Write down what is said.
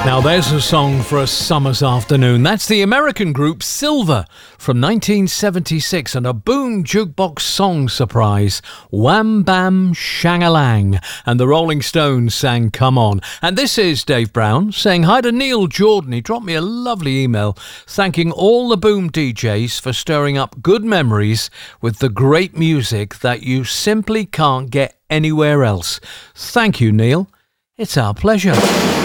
Now there's a song for a summer's afternoon. That's the American group Silver from 1976 and a Boom Jukebox song surprise. Wham Bam Shang-a-Lang. And the Rolling Stones sang Come On. And this is Dave Brown saying hi to Neil Jordan. He dropped me a lovely email thanking all the Boom DJs for stirring up good memories with the great music that you simply can't get anywhere else. Thank you, Neil. It's our pleasure.